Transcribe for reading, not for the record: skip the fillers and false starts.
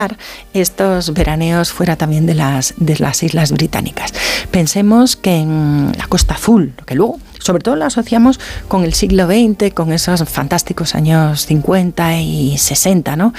estos veraneos fuera también de las Islas Británicas. Pensemos que en la Costa Azul, que luego sobre todo lo asociamos con el siglo XX, con esos fantásticos años 50 y 60, ¿no?